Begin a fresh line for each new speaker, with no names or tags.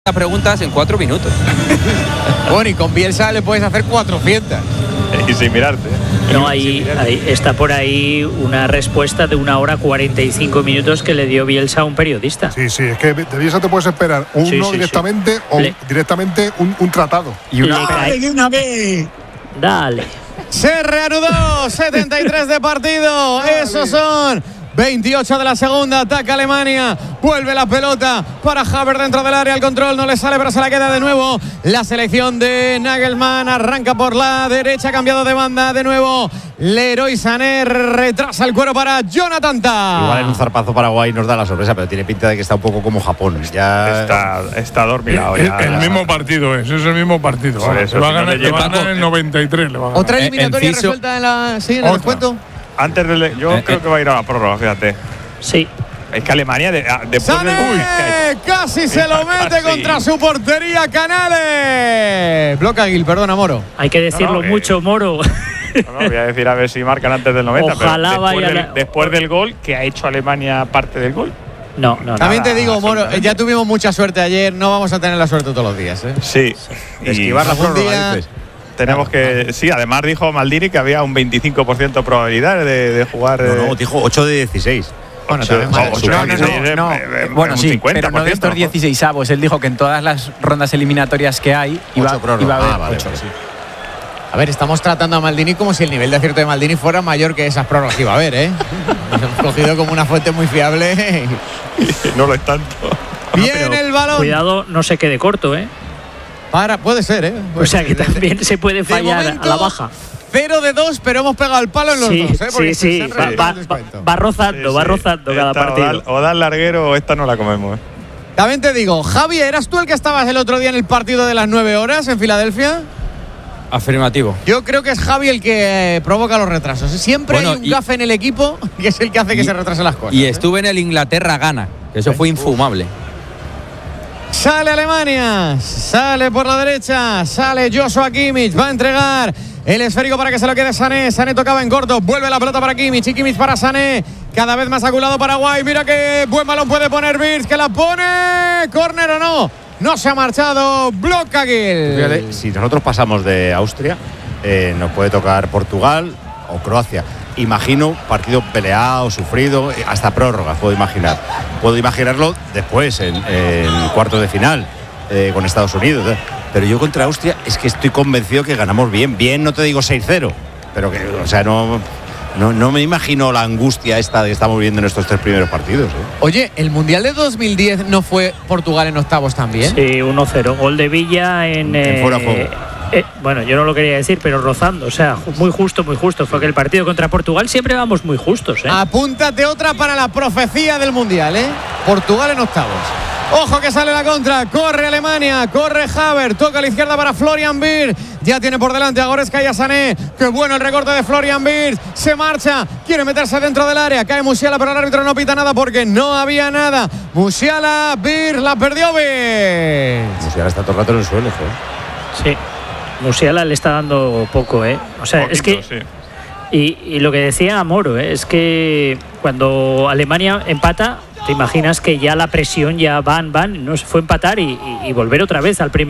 preguntas en 4 minutos.
Bueno, y con Bielsa le puedes hacer 400.
Y sin mirarte.
No, ahí está por ahí una respuesta de 1 hora 45 minutos que le dio Bielsa a un periodista.
Sí, es que de Bielsa te puedes esperar directamente o directamente un tratado.
Y una vez. Dale.
Se reanudó 73 de partido. Esos son 28 de la segunda. Ataca Alemania. Vuelve la pelota para Havertz dentro del área. El control no le sale, pero se la queda de nuevo. La selección de Nagelsmann arranca por la derecha, cambiado de banda de nuevo. Leroy Sané retrasa el cuero para Jonathan Tah.
Igual en un zarpazo Paraguay nos da la sorpresa, pero tiene pinta de que está un poco como Japón. Ya
está dormido.
El mismo partido es el mismo partido.
Por eso,
le va a ganar en el 93.
Otra eliminatoria resuelta en el descuento.
Antes yo creo que va a ir a la prórroga, fíjate.
Sí.
Es que Alemania después
Sané casi se lo mete contra su portería. Canales. Bloca Gil, perdona, Moro.
Hay que decirlo mucho, Moro.
No, voy a decir a ver si marcan antes del 90.
Ojalá
pero después del gol, que ha hecho Alemania parte del gol.
No.
También te digo, Moro, ya tuvimos mucha suerte ayer. No vamos a tener la suerte todos los días, ¿eh?
Sí.
Esquivar la prórroga, dices.
Tenemos que… Sí, además dijo Maldini que había un 25% de probabilidad de jugar…
No, dijo 8 de 16.
Bueno,
Bueno, sí, pero no de estos 16avos. Él dijo que en todas las rondas eliminatorias que hay iba a haber 8. Sí.
A ver, estamos tratando a Maldini como si el nivel de acierto de Maldini fuera mayor que esas prórrogas que iba a haber, ¿eh? Nos hemos cogido como una fuente muy fiable.
No lo es tanto.
Bien el balón.
Cuidado, no se quede corto, ¿eh?
Puede ser, ¿eh?
O sea que también se puede fallar a la baja.
0 de 2, pero hemos pegado el palo en los dos, ¿eh?
Sí. Va rozando cada partido.
O da el larguero o esta no la comemos, ¿eh?
También te digo, Javi, ¿eras tú el que estabas el otro día en el partido de las 9 horas en Filadelfia?
Afirmativo.
Yo creo que es Javi el que provoca los retrasos. Siempre hay un gafe en el equipo que es el que hace que se retrasen las cosas.
Y estuve en el Inglaterra-Ghana, que eso fue infumable.
Sale Alemania, sale por la derecha, sale Joshua Kimmich, va a entregar el esférico para que se lo quede Sané. Sané tocaba en corto, vuelve la pelota para Kimmich y Kimmich para Sané. Cada vez más aculado Paraguay, mira que buen balón puede poner Wirtz, que la pone, córner o no. No se ha marchado, bloca Gil.
Si nosotros pasamos de Austria, nos puede tocar Portugal o Croacia. Imagino partido peleado, sufrido, hasta prórroga, puedo imaginar. Puedo imaginarlo después, en cuartos de final, con Estados Unidos. Pero yo contra Austria es que estoy convencido que ganamos bien. Bien, no te digo 6-0, pero que, o sea, no me imagino la angustia esta que estamos viviendo en estos 3 primeros partidos, ¿eh?
Oye, ¿el Mundial de 2010 no fue Portugal en octavos también?
Sí, 1-0. Gol de Villa en
fuera de juego.
Bueno, yo no lo quería decir, pero rozando. O sea, muy justo. Fue que el partido contra Portugal siempre vamos muy justos, ¿eh?
Apúntate otra para la profecía del Mundial, ¿eh? Portugal en octavos. Ojo que sale la contra, corre Alemania, corre Havertz, toca a la izquierda para Florian Wirtz, ya tiene por delante a Goretzka y a Sané. Qué bueno el recorte de Florian Wirtz, se marcha, quiere meterse dentro del área, cae Musiala, pero el árbitro no pita nada porque no había nada. Musiala, Wirtz, la perdió Wirtz.
Musiala está todo el rato en el suelo, ¿eh?
Sí, Musiala le está dando poco, ¿eh? O sea,
poquito,
es que…
Sí.
Y lo que decía Moro, es que cuando Alemania empata, te imaginas que ya la presión ya van, no se fue a empatar y volver otra vez al primer